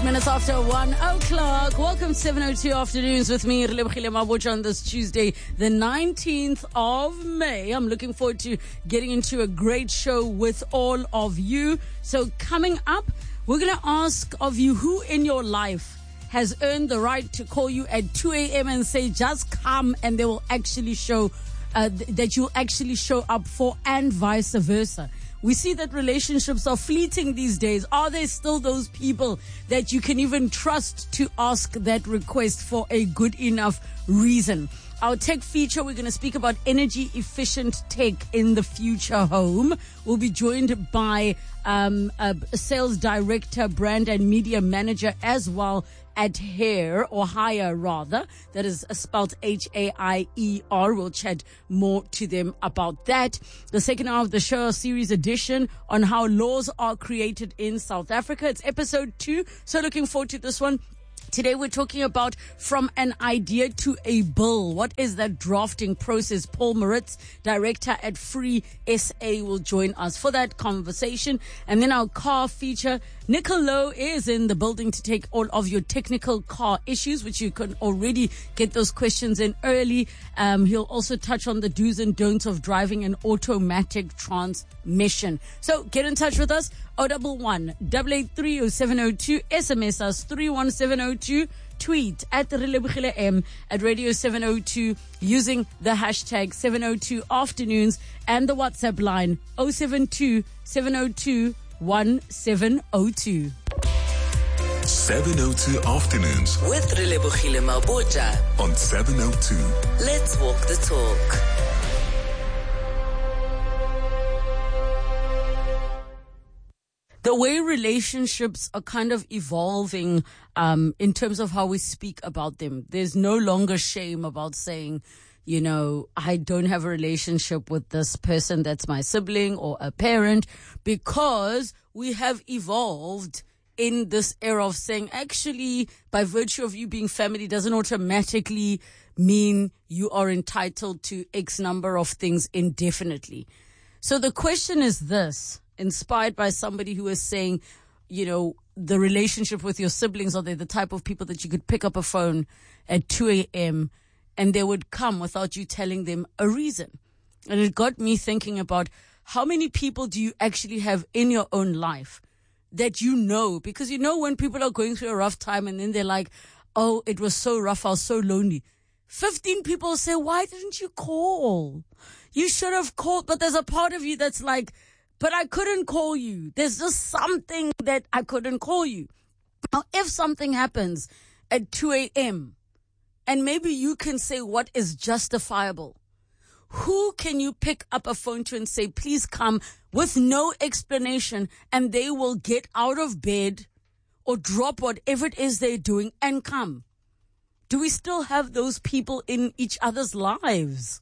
minutes after 1 o'clock. Welcome to 7:02 Afternoons with me, Relebogile Mabotja, on this Tuesday, the 19th of May. I'm looking forward to getting into a great show with all of you. So coming up, we're going to ask of you who in your life has earned the right to call you at 2 a.m. and say, just come, and they will actually show that you'll actually show up for, and vice versa. We see that relationships are fleeting these days. Are there still those people that you can even trust to ask that request for a good enough reason? Our tech feature, we're going to speak about energy efficient tech in the future home. We'll be joined by a sales director, brand and media manager as well at Hair, or Hire rather. That is spelled H-A-I-E-R. We'll chat more to them about that. The second hour of the show, a series edition on how laws are created in South Africa. It's episode 2. So looking forward to this one. Today we're talking about from an idea to a bill. What is that drafting process? Paul Moritz, director at Free SA, will join us for that conversation. And then our car feature, Nicolo is in the building to take all of your technical car issues, which you can already get those questions in early. He'll also touch on the do's and don'ts of driving an automatic transmission. So get in touch with us. 011-883-0702. SMS us 31702. Tweet at Relebogile M, at Radio 702 using the hashtag 702 Afternoons, and the WhatsApp line 072 702 1702. 702 Afternoons with Relebogile Mabotja on 702. Let's walk the talk. The way relationships are kind of evolving in terms of how we speak about them. There's no longer shame about saying, you know, I don't have a relationship with this person that's my sibling or a parent, because we have evolved in this era of saying, actually, by virtue of you being family doesn't automatically mean you are entitled to X number of things indefinitely. So the question is this, inspired by somebody who is saying, you know, the relationship with your siblings, are they the type of people that you could pick up a phone at 2 a.m. and they would come without you telling them a reason? And it got me thinking about, how many people do you actually have in your own life that you know? Because you know when people are going through a rough time and then they're like, oh, it was so rough, I was so lonely. 15 people say, why didn't you call? You should have called. But there's a part of you that's like, but I couldn't call you. There's just something that I couldn't call you. Now, if something happens at 2 a.m. and maybe you can say what is justifiable, who can you pick up a phone to and say, please come, with no explanation, and they will get out of bed or drop whatever it is they're doing and come? Do we still have those people in each other's lives?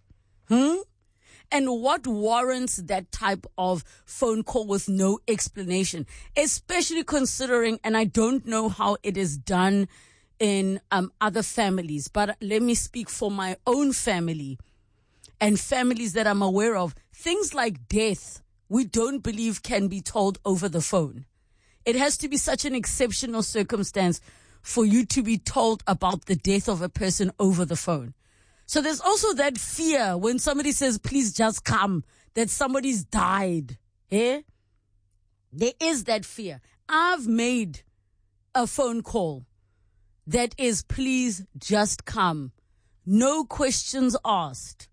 And what warrants that type of phone call with no explanation? Especially considering, and I don't know how it is done in other families, but let me speak for my own family and families that I'm aware of. Things like death, we don't believe can be told over the phone. It has to be such an exceptional circumstance for you to be told about the death of a person over the phone. So there's also that fear when somebody says, please just come, that somebody's died. Eh? There is that fear. I've made a phone call that is, please just come. No questions asked.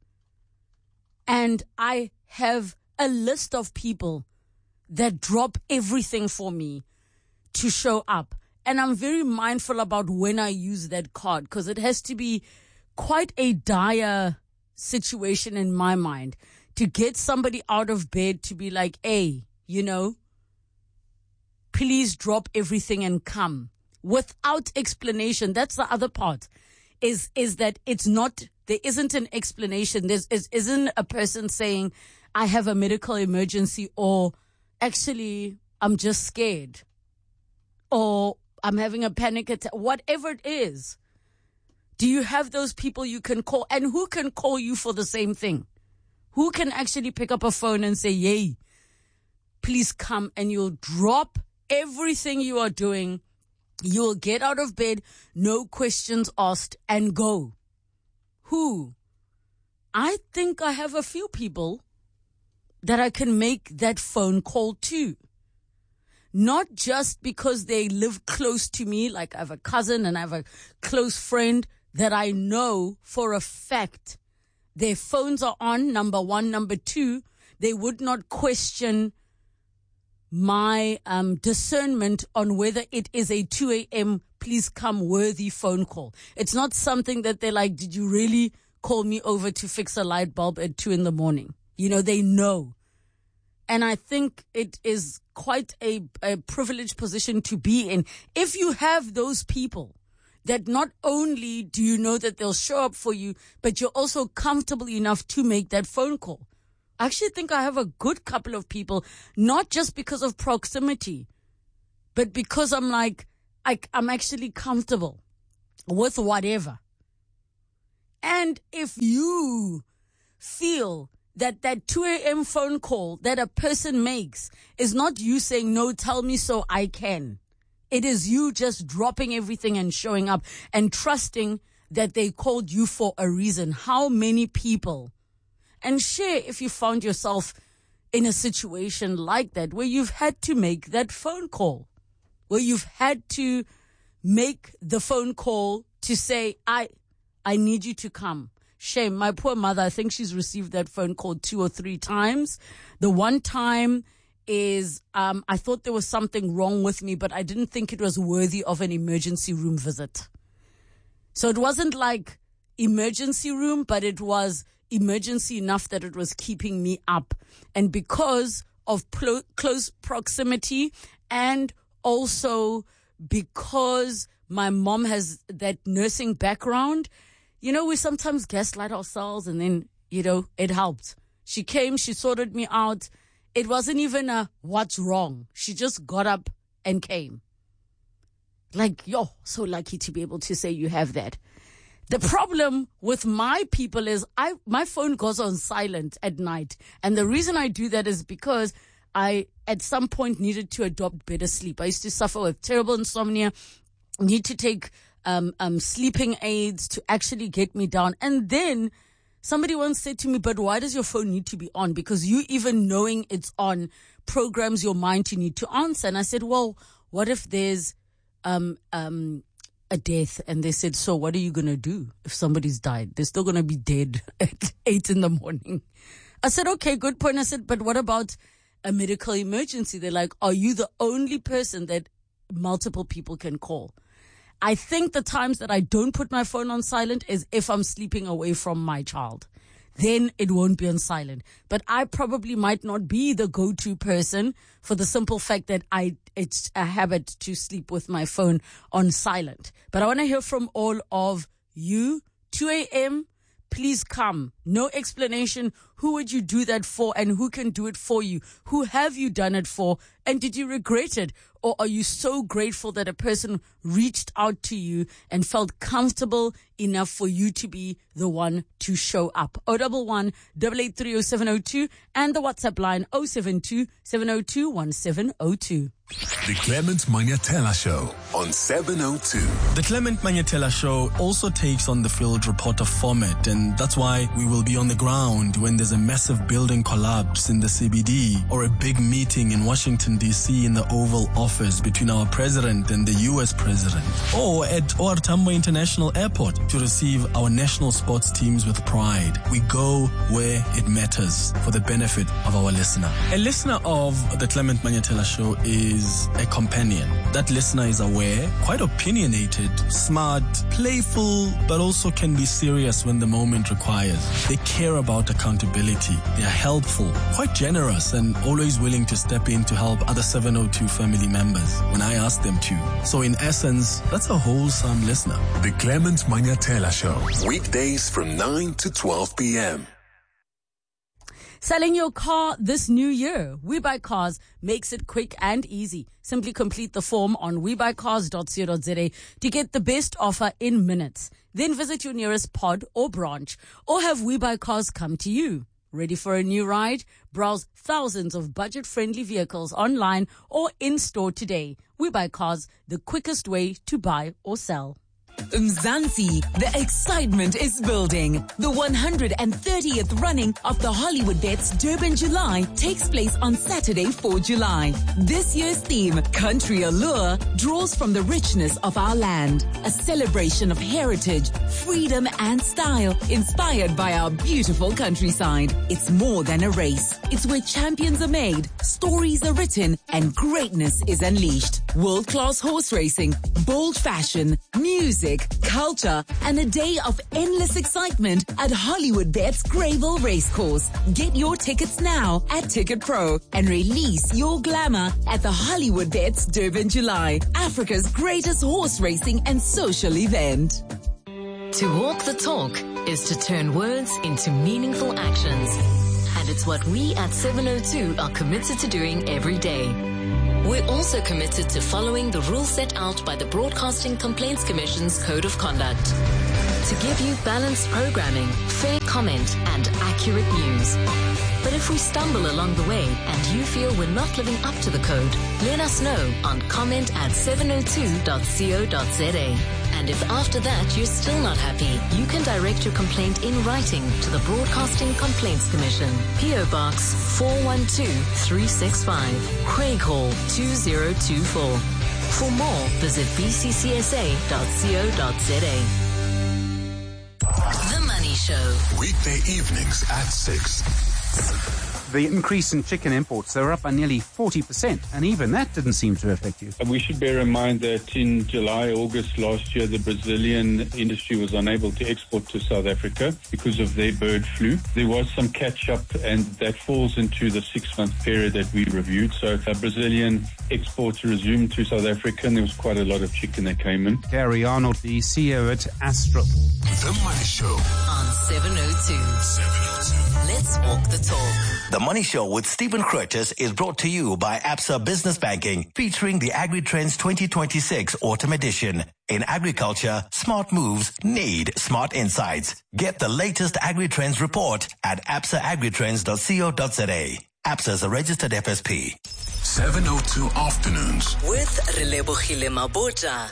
And I have a list of people that drop everything for me to show up. And I'm very mindful about when I use that card, because it has to be quite a dire situation in my mind to get somebody out of bed to be like, hey, you know, please drop everything and come without explanation. That's the other part, is that it's not, there isn't an explanation. Isn't a person saying, I have a medical emergency, or actually I'm just scared, or I'm having a panic attack, whatever it is. Do you have those people you can call? And who can call you for the same thing? Who can actually pick up a phone and say, yay, please come, and you'll drop everything you are doing You will get out of bed, no questions asked, and go. Who? I think I have a few people that I can make that phone call to. Not just because they live close to me, like I have a cousin and I have a close friend that I know for a fact their phones are on, number one. Number two, they would not question my discernment on whether it is a 2 a.m. please come worthy phone call. It's not something that they're like, did you really call me over to fix a light bulb at 2 a.m? You know, they know. And I think it is quite a privileged position to be in. If you have those people that not only do you know that they'll show up for you, but you're also comfortable enough to make that phone call. I actually think I have a good couple of people, not just because of proximity, but because I'm like, I'm actually comfortable with whatever. And if you feel that 2 a.m. phone call that a person makes is not you saying, no, tell me so I can. It is you just dropping everything and showing up and trusting that they called you for a reason. How many people? And share if you found yourself in a situation like that where you've had to make that phone call, where you've had to make the phone call to say, I need you to come. Shame. My poor mother, I think she's received that phone call 2 or 3 times. The one time is I thought there was something wrong with me, but I didn't think it was worthy of an emergency room visit. So it wasn't like emergency room, but it was emergency enough that it was keeping me up. And because of close proximity, and also because my mom has that nursing background, you know, we sometimes gaslight ourselves, and then, you know, it helped. She came, she sorted me out. It wasn't even a what's wrong. She just got up and came. Like, so lucky to be able to say you have that. The problem with my people is my phone goes on silent at night. And the reason I do that is because I, at some point, needed to adopt better sleep. I used to suffer with terrible insomnia, need to take sleeping aids to actually get me down. And then somebody once said to me, but why does your phone need to be on? Because you even knowing it's on programs your mind to need to answer. And I said, well, what if there's a death? And they said, so what are you going to do if somebody's died? They're still going to be dead at 8 a.m. I said, okay, good point. I said, but what about a medical emergency? They're like, are you the only person that multiple people can call? I think the times that I don't put my phone on silent is if I'm sleeping away from my child. Then it won't be on silent. But I probably might not be the go-to person for the simple fact that it's a habit to sleep with my phone on silent. But I want to hear from all of you. 2 a.m., please come. No explanation. Who would you do that for, and who can do it for you? Who have you done it for, and did you regret it? Or are you so grateful that a person reached out to you and felt comfortable enough for you to be the one to show up? 011 883 0702 and the WhatsApp line 072 702 1702. The Clement Manyatela Show on 702. The Clement Manyatela Show also takes on the field reporter format, and that's why we will be on the ground when there's a massive building collapse in the CBD, or a big meeting in Washington, D.C. in the Oval Office between our president and the U.S. president, or at OR Tambo International Airport to receive our national sports teams with pride. We go where it matters for the benefit of our listener. A listener of the Clement Manyatela Show is a companion. That listener is aware, quite opinionated, smart, playful, but also can be serious when the moment requires. They care about accountability. They are helpful, quite generous, and always willing to step in to help other 702 family members when I ask them to. So in essence, that's a wholesome listener. The Clement Manyatela Show. Weekdays from 9 to 12 p.m. Selling your car this new year. WeBuyCars makes it quick and easy. Simply complete the form on webuycars.co.za to get the best offer in minutes. Then visit your nearest pod or branch, or have WeBuyCars come to you. Ready for a new ride? Browse thousands of budget-friendly vehicles online or in-store today. We buy cars the quickest way to buy or sell. Mzansi, the excitement is building. The 130th running of the Hollywood Bets Durban July takes place on Saturday, 4 July. This year's theme, Country Allure, draws from the richness of our land. A celebration of heritage, freedom and style, inspired by our beautiful countryside. It's more than a race. It's where champions are made, stories are written, and greatness is unleashed. World-class horse racing, bold fashion, music, culture, and a day of endless excitement at Hollywood Bets Greyville Racecourse. Get your tickets now at Ticket Pro and release your glamour at the Hollywood Bets Durban July, Africa's greatest horse racing and social event. To walk the talk is to turn words into meaningful actions. And it's what we at 702 are committed to doing every day. We're also committed to following the rules set out by the Broadcasting Complaints Commission's Code of Conduct. To give you balanced programming, fair comment, and accurate news. But if we stumble along the way and you feel we're not living up to the code, let us know on comment@702.co.za. And if after that you're still not happy, you can direct your complaint in writing to the Broadcasting Complaints Commission, PO Box 412365, Craig Hall 2024. For more, visit bccsa.co.za. The Money Show. Weekday evenings at 6. The increase in chicken imports, they're up by nearly 40%, and even that didn't seem to affect you. We should bear in mind that in July, August last year, the Brazilian industry was unable to export to South Africa because of their bird flu. There was some catch-up, and that falls into the 6-month period that we reviewed. So Brazilian exports resumed to South Africa, and there was quite a lot of chicken that came in. Gary Arnold, the CEO at Astral. The Money Show on 702. Let's walk the talk. The Money Show with Stephen Curtis is brought to you by Absa Business Banking, featuring the AgriTrends 2026 Autumn Edition. In agriculture, smart moves need smart insights. Get the latest AgriTrends report at absaagritrends.co.za. Absa is a registered FSP. 702 Afternoons with Relebogile Mabotja.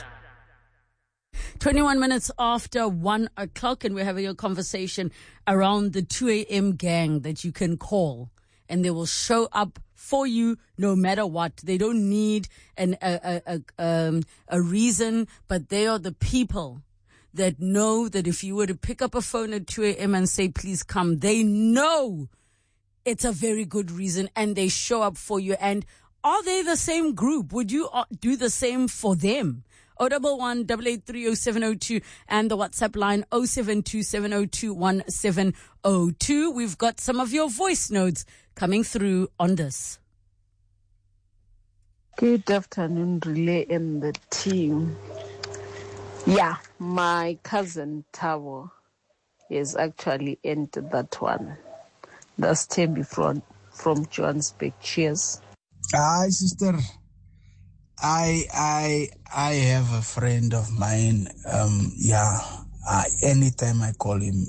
21 minutes after 1 o'clock, and we're having a conversation around the 2 a.m. gang that you can call, and they will show up for you no matter what. They don't need a reason, but they are the people that know that if you were to pick up a phone at 2 a.m. and say, please come, they know it's a very good reason, and they show up for you. And are they the same group? Would you do the same for them? 011-883-0702 and the WhatsApp line 072-702-1702. We've got some of your voice notes coming through on this. Good afternoon, Relay and the team. Yeah, my cousin Tavo is actually entered that one. That's Tembi from Johannesburg. Cheers. Hi, sister. I have a friend of mine. Anytime I call him,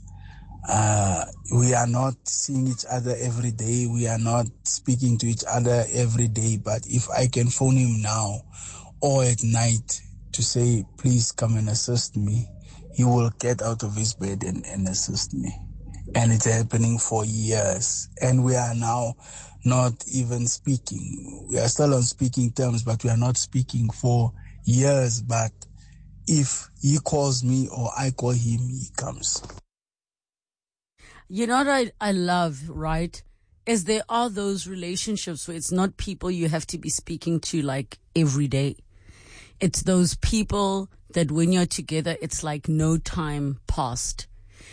we are not seeing each other every day. We are not speaking to each other every day. But if I can phone him now or at night to say, please come and assist me, he will get out of his bed and assist me. And it's happening for years. And we are now not even speaking. We are still on speaking terms, but we are not speaking for years. But if he calls me or I call him, he comes. You know what I love, right, is there are those relationships where it's not people you have to be speaking to like every day. It's those people that when you're together, it's like no time passed.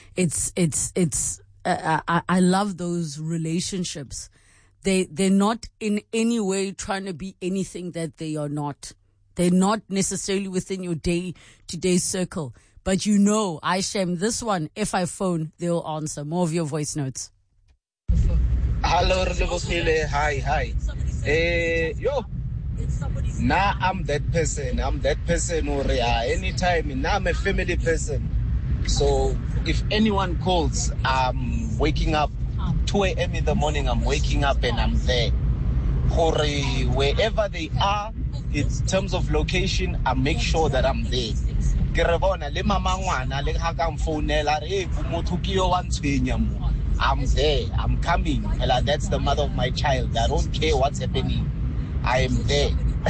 I love those relationships. They're not in any way trying to be anything that they are not. They're not necessarily within your day-to-day circle. But you know, Aishem, this one, if I phone, they'll answer. More of your voice notes. Hello, hi. Now I'm that person. Who, anytime. Now I'm a family person. So if anyone calls, I'm waking up 2 a.m. in the morning, I'm waking up and I'm there. Wherever they are, in terms of location, I make sure that I'm there. I'm there, I'm coming. That's the mother of my child. I don't care what's happening. I am there.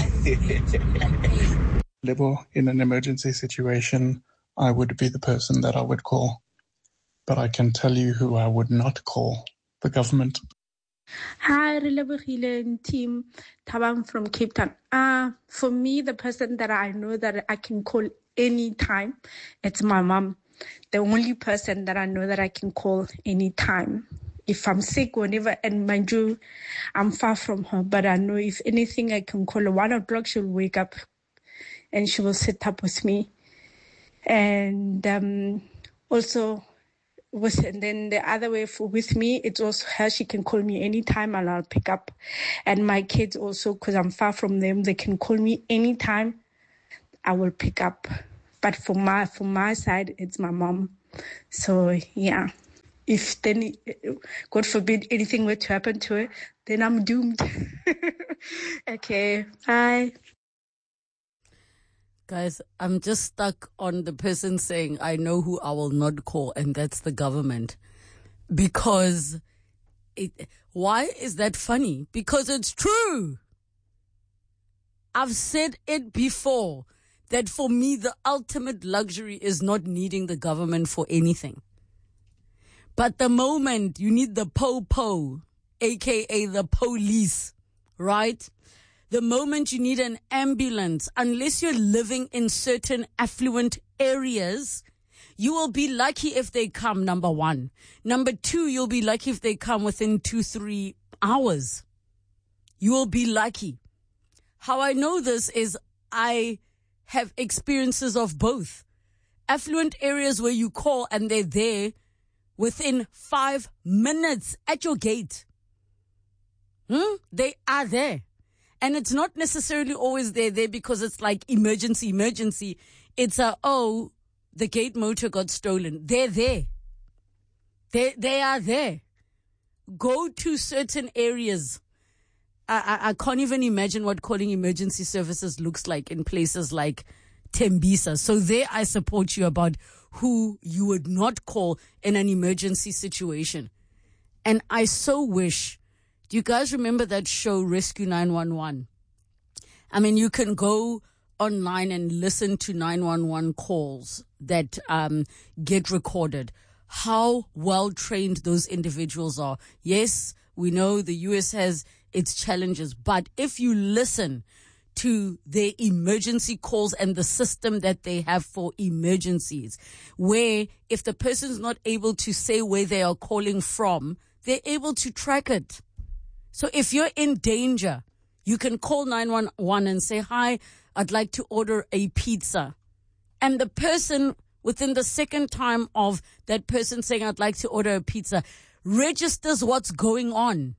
In an emergency situation, I would be the person that I would call. But I can tell you who I would not call: the government. Hi, Relebogile team. Tabang from Cape Town. For me, the person that I know that I can call anytime, it's my mom. The only person that I know that I can call anytime. If I'm sick, whenever, and mind you, I'm far from her, but I know if anything, I can call her. 1 o'clock, she'll wake up and she will sit up with me. And also, and then the other way with me, it's also her. She can call me anytime and I'll pick up. And my kids also, because I'm far from them, they can call me anytime. I will pick up. But for my side, it's my mom. So yeah, if then, God forbid, anything were to happen to her, then I'm doomed. Okay, bye. Guys, I'm just stuck on the person saying, I know who I will not call, and that's the government. Because, why is that funny? Because it's true. I've said it before, that for me, the ultimate luxury is not needing the government for anything. But the moment you need the po-po, aka the police, right? The moment you need an ambulance, unless you're living in certain affluent areas, you will be lucky if they come, number one. Number two, you'll be lucky if they come within 2-3 hours. You will be lucky. How I know this is I have experiences of both. Affluent areas where you call and they're there within 5 minutes at your gate. They are there. And it's not necessarily always there because it's like emergency. It's the gate motor got stolen. They're there. They are there. Go to certain areas. I can't even imagine what calling emergency services looks like in places like Tembisa. So there I support you about who you would not call in an emergency situation. And I so wish, do you guys remember that show Rescue 911? I mean, you can go online and listen to 911 calls that get recorded. How well trained those individuals are. Yes, we know the US has its challenges, but if you listen to their emergency calls and the system that they have for emergencies, where if the person's not able to say where they are calling from, they're able to track it. So if you're in danger, you can call 911 and say, hi, I'd like to order a pizza. And the person, within the second time of that person saying, I'd like to order a pizza, registers what's going on.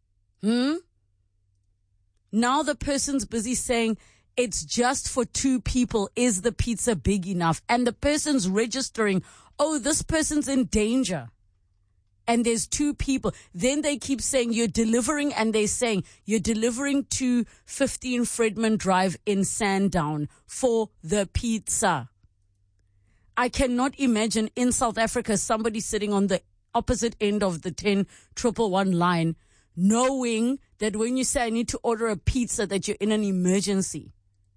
Now the person's busy saying, it's just for 2 people. Is the pizza big enough? And the person's registering, this person's in danger. And there's 2 people. Then they keep saying you're delivering, and they're saying you're delivering to 15 Fredman Drive in Sandown for the pizza. I cannot imagine in South Africa somebody sitting on the opposite end of the 10-111 line knowing that when you say I need to order a pizza that you're in an emergency.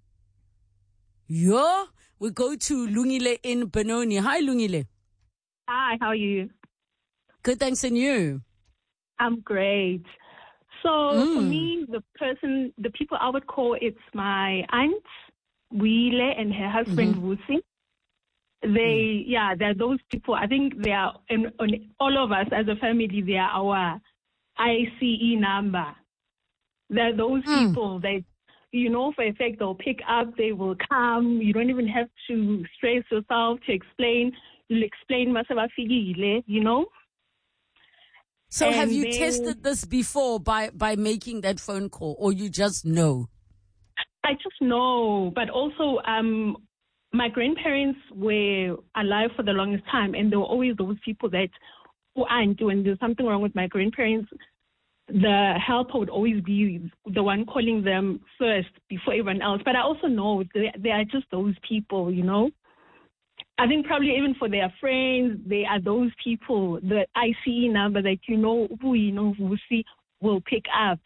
Yeah, we go to Lungile in Benoni. Hi, Lungile. Hi, how are you? Good, thanks, and you? I'm great. So for me, the people I would call, it's my aunt, Wile, and her husband, Wusi. They're those people. I think they are, and all of us as a family, they are our ICE number. They're those people that, for a fact, they'll pick up, they will come. You don't even have to stress yourself to explain. You'll explain, So and have you tested this before by making that phone call, or you just know? I just know, but also my grandparents were alive for the longest time, and there were always those people that aunt, when there's something wrong with my grandparents, the helper would always be the one calling them first before everyone else. But I also know they are just those people, you know. I think probably even for their friends, they are those people, the ICE number that who will pick up.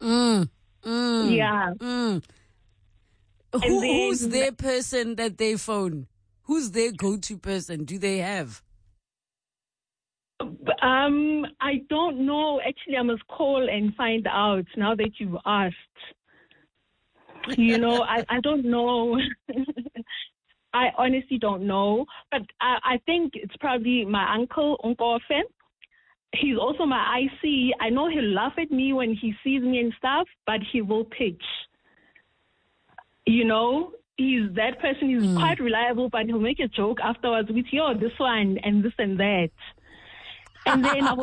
Yeah. Who's their person that they phone? Who's their go-to person? Do they have? I don't know. Actually, I must call and find out now that you've asked. I don't know. I honestly don't know. But I think it's probably my uncle, Uncle Ofen. He's also my IC. I know he'll laugh at me when he sees me and stuff, but he will pitch. He's that person. He's quite reliable, but he'll make a joke afterwards with, this one and this and that. And then I've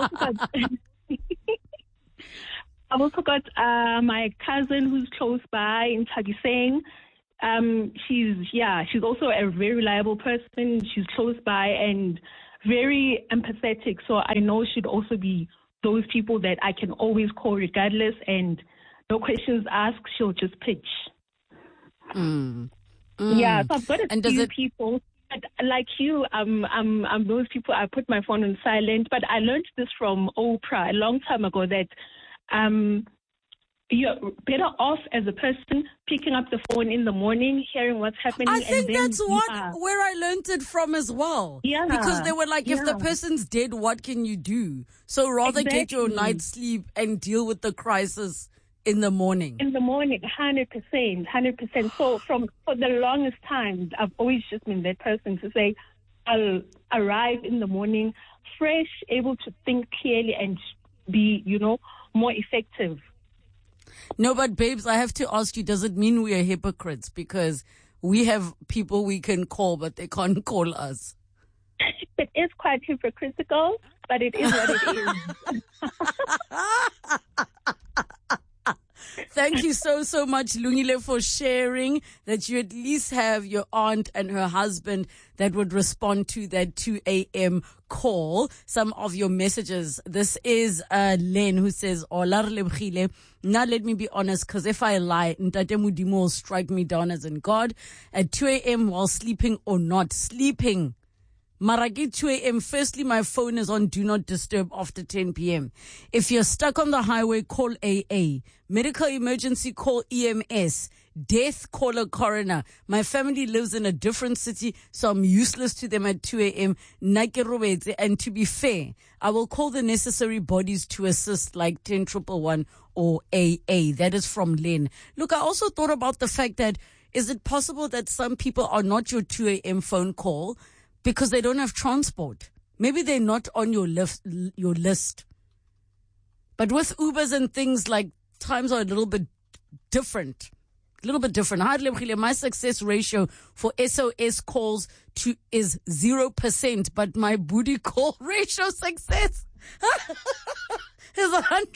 also got my cousin who's close by in Tagiseng. She's also a very reliable person. She's close by and very empathetic. So I know she'd also be those people that I can always call regardless, and no questions asked, she'll just pitch. Yeah, so I've got a few people. But like you, I'm those people. I put my phone on silent. But I learned this from Oprah a long time ago that you're better off as a person picking up the phone in the morning, hearing what's happening. I think and then that's where I learned it from as well. Yeah, because they were like, if the person's dead, what can you do? So rather get your night's sleep and deal with the crisis in the morning. In the morning, 100%. So for the longest time, I've always just been that person to say, I'll arrive in the morning fresh, able to think clearly and be, more effective. No, but babes, I have to ask you, does it mean we are hypocrites? Because we have people we can call, but they can't call us. It is quite hypocritical, but it is what it is. Thank you so much, Lungile, for sharing that you at least have your aunt and her husband that would respond to that 2 a.m. call. Some of your messages. This is Len who says, now let me be honest, because if I lie, Ntate Modimo will strike me down as in God. At 2 a.m. while sleeping or not sleeping. Maragi 2 a.m. Firstly, my phone is on Do Not Disturb after 10 p.m. If you're stuck on the highway, call AA. Medical emergency, call EMS. Death, call a coroner. My family lives in a different city, so I'm useless to them at 2 a.m. And to be fair, I will call the necessary bodies to assist, like 10-111 or AA. That is from Len. Look, I also thought about the fact that, is it possible that some people are not your 2 a.m. phone call because they don't have transport? Maybe they're not on your list. But with Ubers and things, like, times are a little bit different. My success ratio for SOS calls is 0%, but my booty call ratio success is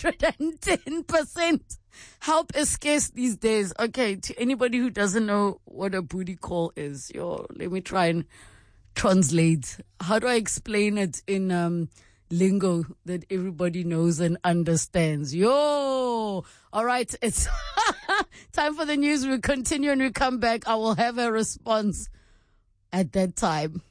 110%. Help is scarce these days. Okay, to anybody who doesn't know what a booty call is, let me try and translate. How do I explain it in lingo that everybody knows and understands? All right, it's time for the news. We continue and we come back. I will have a response at that time.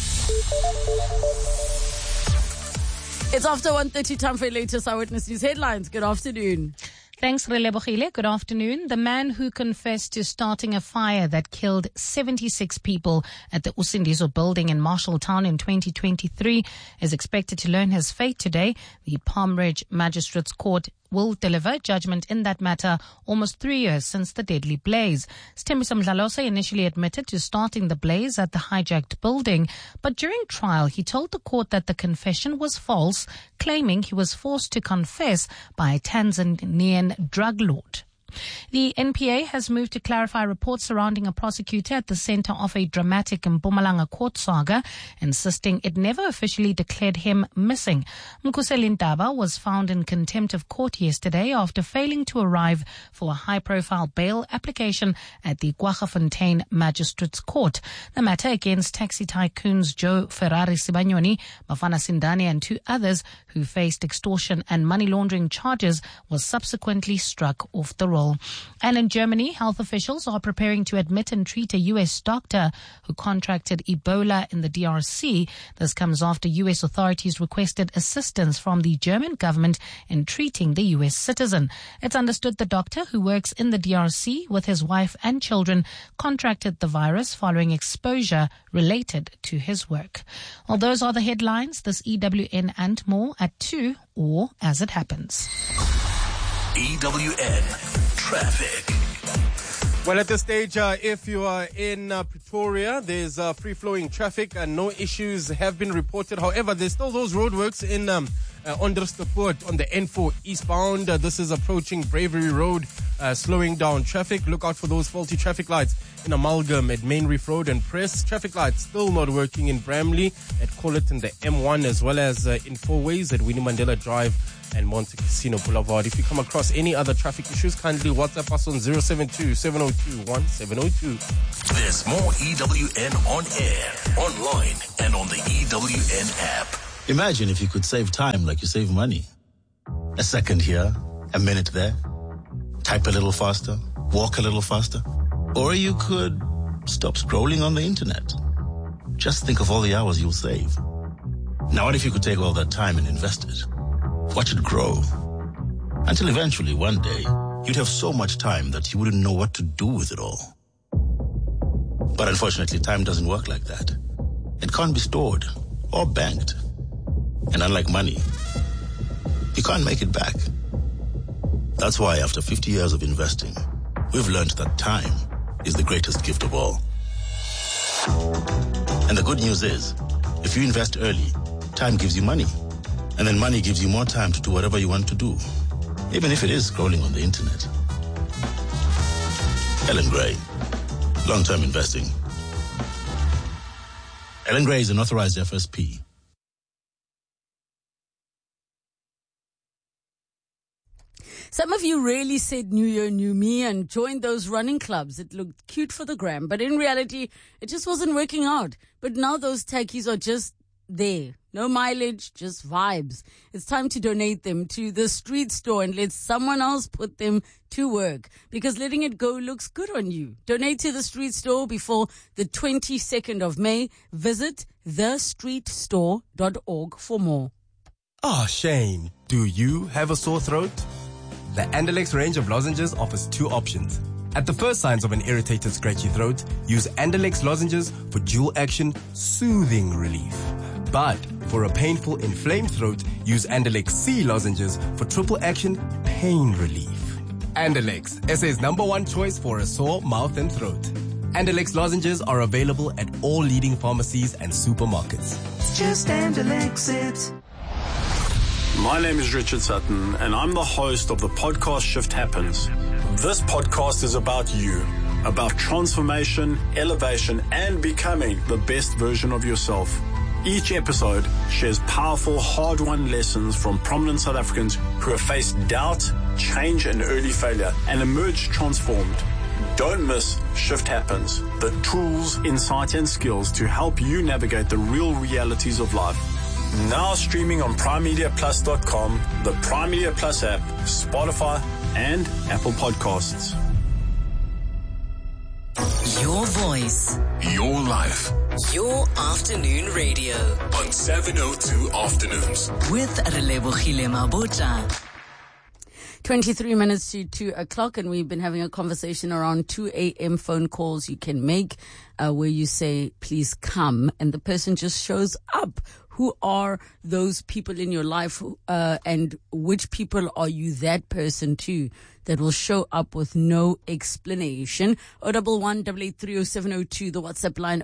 It's after 1:30, time for your latest Eyewitness News headlines. Good afternoon. Thanks, Relebohile. Good afternoon. The man who confessed to starting a fire that killed 76 people at the Usindiso building in Marshalltown in 2023 is expected to learn his fate today. The Palm Ridge Magistrates Court will deliver judgment in that matter almost 3 years since the deadly blaze. Sthembiso Mdlalose initially admitted to starting the blaze at the hijacked building, but during trial he told the court that the confession was false, claiming he was forced to confess by a Tanzanian drug lord. The NPA has moved to clarify reports surrounding a prosecutor at the center of a dramatic Mpumalanga court saga, insisting it never officially declared him missing. Mkhuseli Ntaba was found in contempt of court yesterday after failing to arrive for a high-profile bail application at the Kwaggafontein Magistrates Court. The matter against taxi tycoons Joe Ferrari Sibanyoni, Bafana Sindane and 2 others who faced extortion and money laundering charges was subsequently struck off the roll. And in Germany, health officials are preparing to admit and treat a U.S. doctor who contracted Ebola in the DRC. This comes after U.S. authorities requested assistance from the German government in treating the U.S. citizen. It's understood the doctor, who works in the DRC with his wife and children, contracted the virus following exposure related to his work. Well, those are the headlines. This EWN and more at 2 or as it happens. EWN Traffic. Well, at this stage, if you are in Pretoria, there's free-flowing traffic and no issues have been reported. However, there's still those roadworks in Onderstepoort on the N4 eastbound. This is approaching Bravery Road, slowing down traffic. Look out for those faulty traffic lights in Amalgam at Main Reef Road and Press. Traffic lights still not working in Bramley at Colleton, the M1, as well as in Four Ways at Winnie Mandela Drive and Monte Casino Boulevard. If you come across any other traffic issues, kindly WhatsApp us on 072-702-1702. There's more EWN on air, online, and on the EWN app. Imagine if you could save time like you save money. A second here, a minute there. Type a little faster, walk a little faster. Or you could stop scrolling on the internet. Just think of all the hours you'll save. Now what if you could take all that time and invest it? Watch it grow. Until eventually, one day, you'd have so much time that you wouldn't know what to do with it all. But unfortunately, time doesn't work like that. It can't be stored or banked. And unlike money, you can't make it back. That's why after 50 years of investing, we've learned that time is the greatest gift of all. And the good news is, if you invest early, time gives you money. And then money gives you more time to do whatever you want to do, even if it is scrolling on the internet. Ellen Gray, long-term investing. Ellen Gray is an authorized FSP. Some of you really said New Year, New Me and joined those running clubs. It looked cute for the gram, but in reality, it just wasn't working out. But now those takis are just there. No mileage, just vibes. It's time to donate them to the street store and let someone else put them to work, because letting it go looks good on you. Donate to the street store before the 22nd of May. Visit thestreetstore.org for more. Oh, Shane, do you have a sore throat? The Andalex range of lozenges offers 2 options. At the first signs of an irritated, scratchy throat, use Andalex lozenges for dual action, soothing relief. But for a painful, inflamed throat, use Andalex C lozenges for triple action, pain relief. Andalex, SA's #1 choice for a sore mouth and throat. Andalex lozenges are available at all leading pharmacies and supermarkets. Just Andalex it. My name is Richard Sutton, and I'm the host of the podcast Shift Happens. This podcast is about you, about transformation, elevation, and becoming the best version of yourself. Each episode shares powerful, hard-won lessons from prominent South Africans who have faced doubt, change, and early failure, and emerged transformed. Don't miss Shift Happens, the tools, insight, and skills to help you navigate the real realities of life. Now streaming on PrimeMediaPlus.com, the Prime Media Plus app, Spotify, and Apple Podcasts. Your voice. Your life. Your afternoon radio. On 702 Afternoons. With Relebohile Mabota. 23 minutes to 2 o'clock, and we've been having a conversation around 2 a.m. phone calls you can make where you say, please come, and the person just shows up. Who are those people in your life, and which people are you that person to that will show up with no explanation? 011-883-0702, the WhatsApp line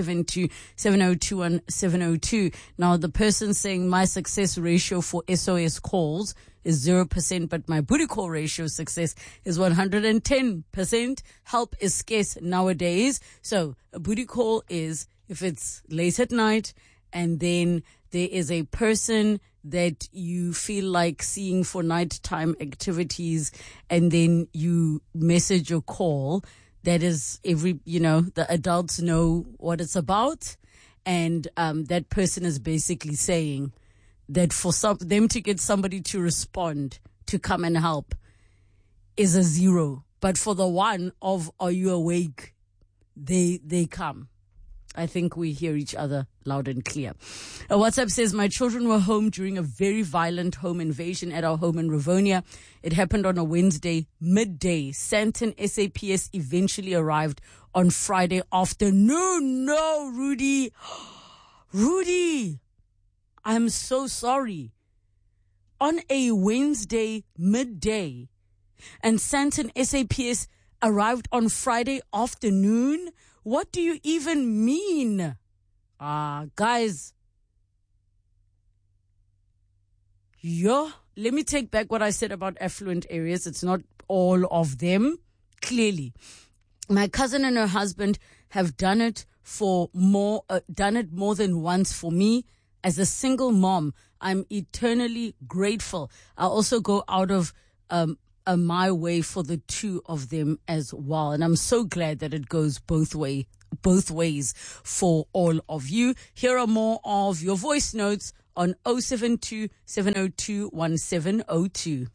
072-7021-702. Now, the person saying my success ratio for SOS calls is 0%, but my booty call ratio success is 110%. Help is scarce nowadays. So a booty call is if it's late at night, and then there is a person that you feel like seeing for nighttime activities, and then you message or call. That is the adults know what it's about. And that person is basically saying that for them to get somebody to respond, to come and help, is a 0. But for the one of, are you awake? They come. I think we hear each other loud and clear. WhatsApp says, my children were home during a very violent home invasion at our home in Rivonia. It happened on a Wednesday midday. Sandton SAPS eventually arrived on Friday afternoon. No, Rudy. Rudy, I'm so sorry. On a Wednesday midday, and Sandton SAPS arrived on Friday afternoon? What do you even mean? Guys. Let me take back what I said about affluent areas. It's not all of them, clearly. My cousin and her husband have done it more than once for me. As a single mom, I'm eternally grateful. I also go out of my way for the two of them as well. And I'm so glad that it goes both ways for all of you. Here are more of your voice notes on 072-702-1702.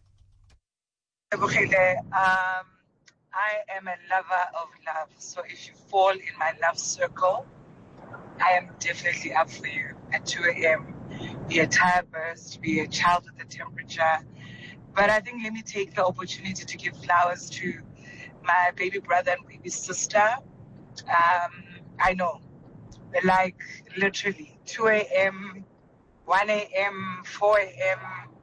I am a lover of love. So if you fall in my love circle, I am definitely up for you at 2 a.m. Be a tire burst, be a child with a temperature. But I think let me take the opportunity to give flowers to my baby brother and baby sister. I know, like literally 2 a.m., 1 a.m., 4 a.m.,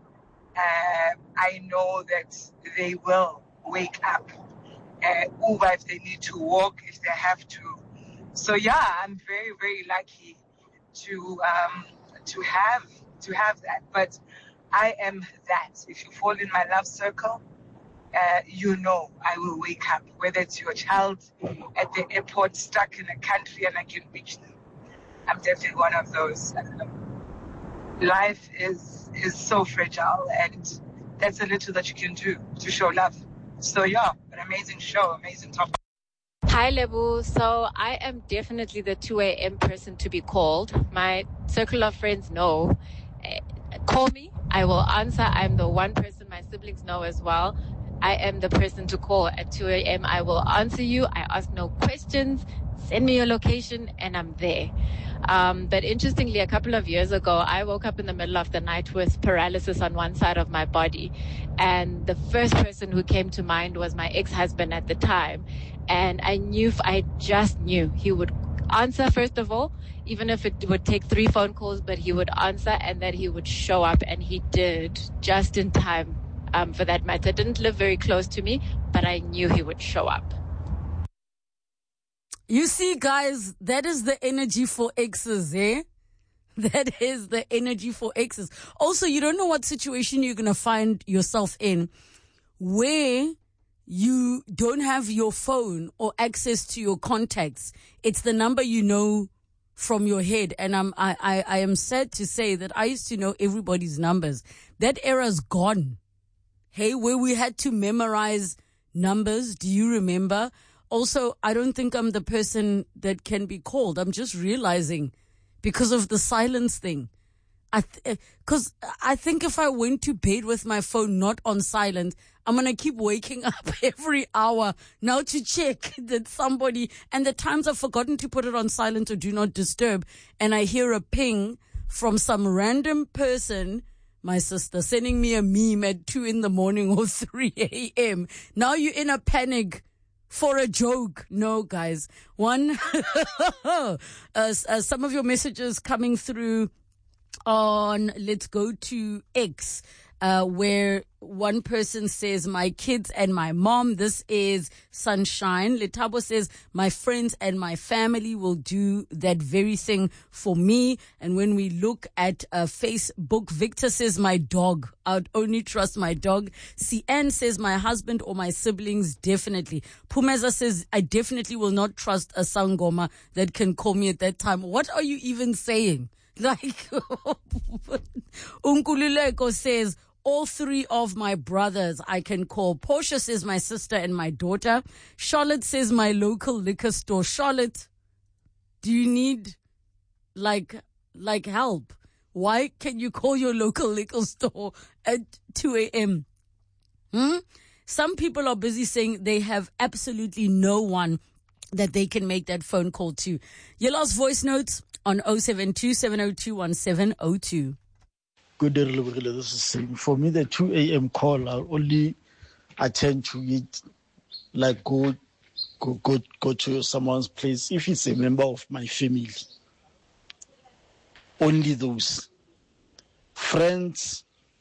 I know that they will wake up, Uber if they need to, walk if they have to. So yeah, I'm very, very lucky to have that. But I am that. If you fall in my love circle, I will wake up. Whether it's your child at the airport stuck in a country and I can reach them, I'm definitely one of those. Life is so fragile, and that's a little that you can do to show love. So yeah, an amazing show, amazing topic. Hi, Lebu. So I am definitely the 2 a.m. person to be called. My circle of friends know. Call me. I will answer. I'm the one person my siblings know as well. I am the person to call at 2 a.m. I will answer you. I ask no questions. Send me your location and I'm there. But interestingly, a couple of years ago, I woke up in the middle of the night with paralysis on one side of my body. And the first person who came to mind was my ex-husband at the time. And I just knew he would answer, first of all, even if it would take 3 phone calls, but he would answer and that he would show up. And he did, just in time, for that matter. Didn't live very close to me, but I knew he would show up. You see, guys, that is the energy for exes, eh? That is the energy for exes. Also, you don't know what situation you're going to find yourself in where you don't have your phone or access to your contacts. It's the number you know from your head. And I am sad to say that I used to know everybody's numbers. That era's gone. Hey, where we had to memorize numbers. Do you remember? Also, I don't think I'm the person that can be called. I'm just realizing because of the silence thing. Because I think if I went to bed with my phone not on silent, I'm going to keep waking up every hour now to check that somebody, and the times I've forgotten to put it on silent or do not disturb, and I hear a ping from some random person, my sister, sending me a meme at 2 a.m. or 3 a.m. Now you're in a panic for a joke. No, guys. Some of your messages coming through on Let's Go to X, where one person says, my kids and my mom. This is Sunshine. Letabo says, my friends and my family will do that very thing for me. And when we look at Facebook, Victor says, my dog. I would only trust my dog. CN says, my husband or my siblings, definitely. Pumeza says, I definitely will not trust a Sangoma that can call me at that time. What are you even saying? Like, Unkululeko says, all three of my brothers I can call. Portia says my sister and my daughter. Charlotte says my local liquor store. Charlotte, do you need like help? Why can you call your local liquor store at 2 a.m.? Some people are busy saying they have absolutely no one that they can make that phone call to. Your last voice notes on 072-702-1702. Good day, this is Sim. For me, the 2 a.m. call, I'll only attend to it, like go to someone's place if it's a member of my family. Only those. Friends,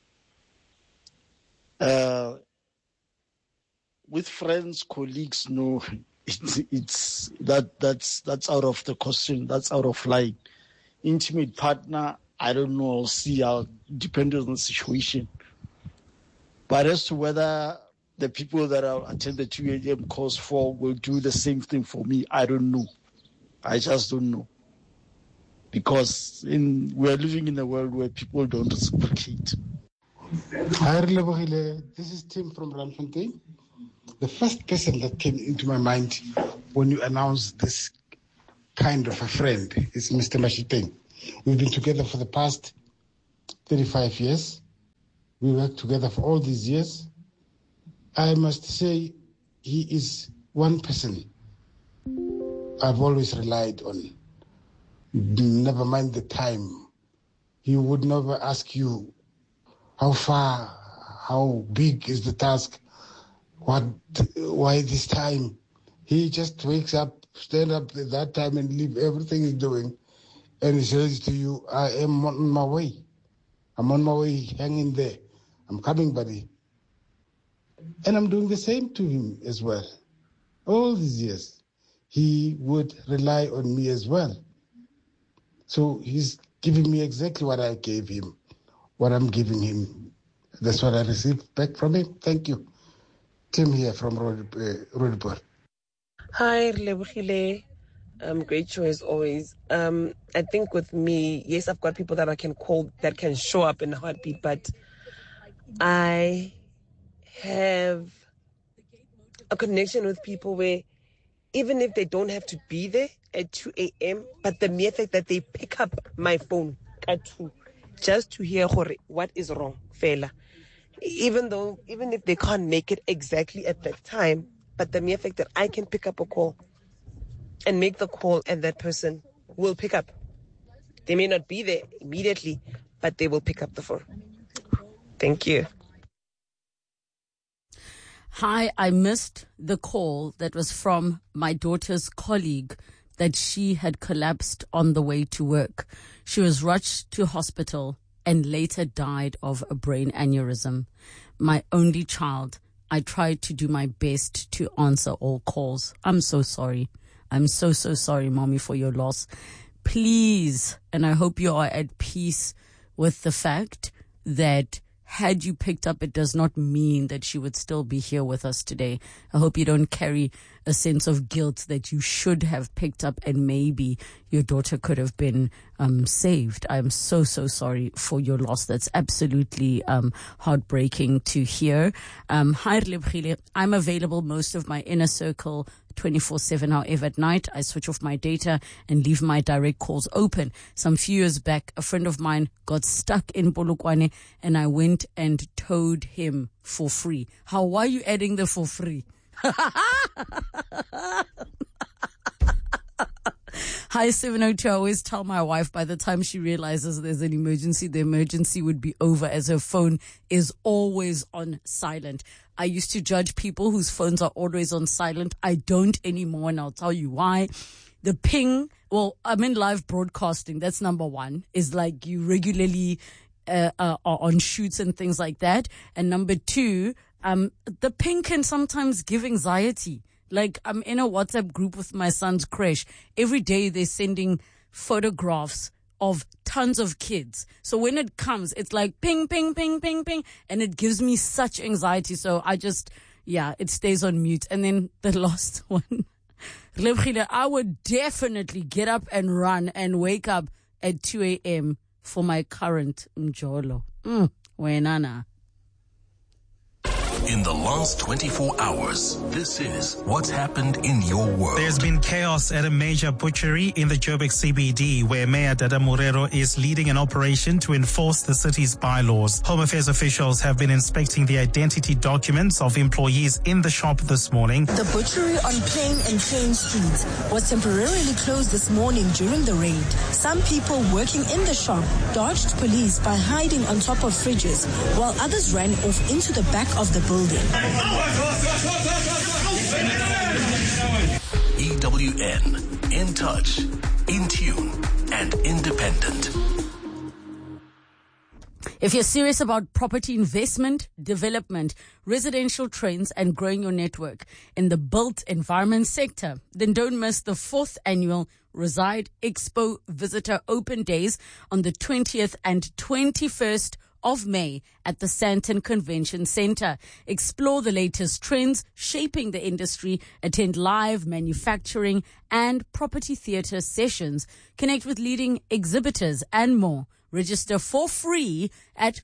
with friends, colleagues, no, that's out of the question. That's out of line. Intimate partner, I don't know. I'll see. I'll depend on the situation. But as to whether the people that I'll attend the 2 a.m. calls for will do the same thing for me, I don't know. I just don't know. Because we're living in a world where people don't reciprocate. Hi, this is Tim from Ramfontein. The first person that came into my mind when you announced this kind of a friend is Mr. Mashiteng. We've been together for the past 35 years. We worked together for all these years. I must say he is one person I've always relied on. Never mind the time. He would never ask you how far, how big is the task, why this time. He just wakes up, stand up at that time and leave everything he's doing. And he says to you, I am on my way. I'm on my way, hang in there. I'm coming, buddy. And I'm doing the same to him as well. All these years, he would rely on me as well. So he's giving me exactly what I gave him, what I'm giving him. That's what I received back from him. Thank you. Tim here from Roodepoort. Hi, Lebohile. Great show as always. I think with me, yes, I've got people that I can call that can show up in a heartbeat, but I have a connection with people where even if they don't have to be there at 2 a.m., but the mere fact that they pick up my phone at 2 just to hear what is wrong, fella. Even if they can't make it exactly at that time, but the mere fact that I can pick up a call and make the call and that person will pick up. They may not be there immediately, but they will pick up the phone. Thank you. Hi, I missed the call that was from my daughter's colleague that she had collapsed on the way to work. She was rushed to hospital and later died of a brain aneurysm. My only child. I tried to do my best to answer all calls. I'm so sorry. I'm so sorry, Mommy, for your loss. Please, and I hope you are at peace with the fact that had you picked up, it does not mean that she would still be here with us today. I hope you don't carry a sense of guilt that you should have picked up and maybe your daughter could have been saved. I'm so sorry for your loss. That's absolutely heartbreaking to hear. Hi, Lebohile. I'm available most of my inner circle 24/7. However, at night, I switch off my data and leave my direct calls open. Some few years back, a friend of mine got stuck in Polokwane and I went and towed him for free. Why are you adding the for free? Hi, 702. I always tell my wife by the time she realizes there's an emergency, the emergency would be over as her phone is always on silent. I used to judge people whose phones are always on silent. I don't anymore, and I'll tell you why. The ping well, I'm in live broadcasting. That's number one, is like you regularly are on shoots and things like that. And number two, the ping can sometimes give anxiety. Like, I'm in a WhatsApp group with my son's creche. Every day they're sending photographs of tons of kids. So when it comes, it's like ping, ping, ping, ping, ping. And it gives me such anxiety. So I just, it stays on mute. And then the last one, I would definitely get up and run and wake up at 2 a.m. for my current Mjolo. Wenana. In the last 24 hours, this is what's happened in your world. There's been chaos at a major butchery in the Joburg CBD, where Mayor Dada Morero is leading an operation to enforce the city's bylaws. Home Affairs officials have been inspecting the identity documents of employees in the shop this morning. The butchery on Plain and Train Street was temporarily closed this morning during the raid. Some people working in the shop dodged police by hiding on top of fridges, while others ran off into the back of the building. EWN, in touch, in tune, and independent. If you're serious about property investment, development, residential trends, and growing your network in the built environment sector, then don't miss the 4th annual Reside Expo Visitor Open Days on the 20th and 21st of May at the Sandton Convention Center. Explore the latest trends shaping the industry, attend live manufacturing and property theater sessions, connect with leading exhibitors and more. Register for free at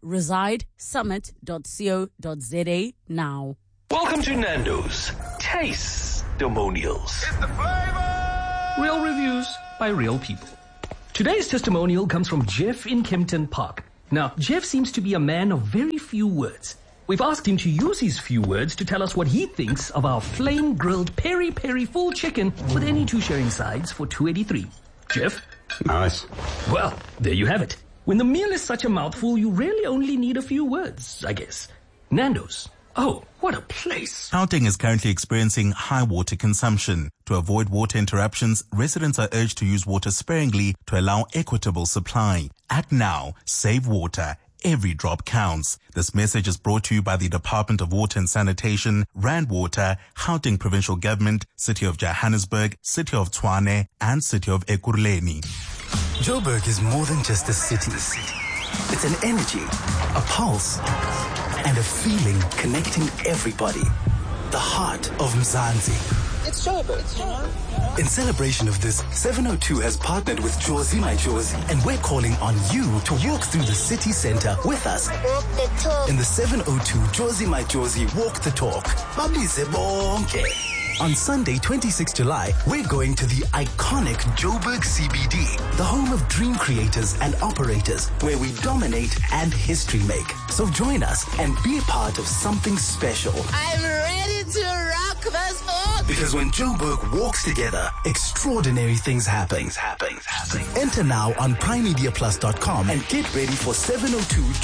residesummit.co.za now. Welcome to Nando's Taste-Demonials. Real reviews by real people. Today's testimonial comes from Jeff in Kempton Park. Now, Jeff seems to be a man of very few words. We've asked him to use his few words to tell us what he thinks of our flame-grilled peri-peri full chicken with any two sharing sides for $2.83. Jeff? Nice. Well, there you have it. When the meal is such a mouthful, you really only need a few words, I guess. Nando's. Oh, what a place. Gauteng is currently experiencing high water consumption. To avoid water interruptions, residents are urged to use water sparingly to allow equitable supply. Act now. Save water. Every drop counts. This message is brought to you by the Department of Water and Sanitation, Rand Water, Gauteng Provincial Government, City of Johannesburg, City of Tshwane, and City of Ekurhuleni. Joburg is more than just a city. It's an energy, a pulse, and a feeling connecting everybody. The heart of Mzansi. It's Joburg. In celebration of this, 702 has partnered with Jozi My Jozi, and we're calling on you to walk through the city center with us. Walk the talk. In the 702 Jozi My Jozi Walk the Talk. Babize bonke. On Sunday, 26 July, we're going to the iconic Joburg CBD, the home of dream creators and operators, where we dominate and history make. So join us and be a part of something special. I'm ready to rock this book. Because when Joburg walks together, extraordinary things happen. Enter now on primemediaplus.com and get ready for 702